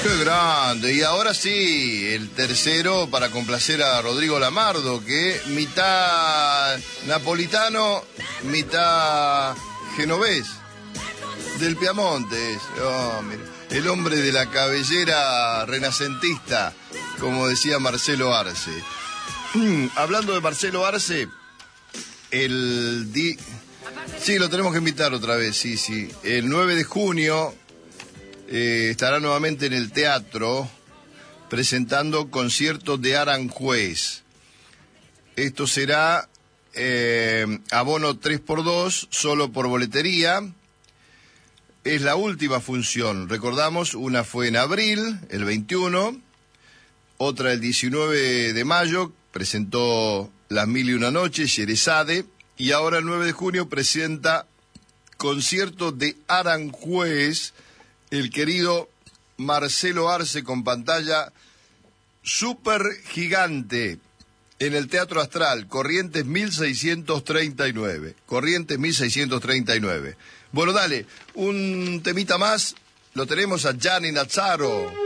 Qué grande. Y ahora sí, el tercero para complacer a Rodrigo Lamardo, que mitad napolitano, mitad genovés, del Piamonte es. Oh, mira. El hombre de la cabellera renacentista, como decía Marcelo Arce. Hablando de Marcelo Arce, sí, lo tenemos que invitar otra vez, sí. El 9 de junio estará nuevamente en el teatro presentando conciertos de Aranjuez. Esto será abono 3x2, solo por boletería. Es la última función, recordamos, una fue en abril, el 21, otra el 19 de mayo, presentó Las Mil y Una Noches, Sherezade, y ahora el 9 de junio presenta concierto de Aranjuez, el querido Marcelo Arce con pantalla súper gigante en el Teatro Astral, Corrientes 1639. Corrientes 1639. Bueno, dale, un temita más, lo tenemos a Gianni Nazzaro.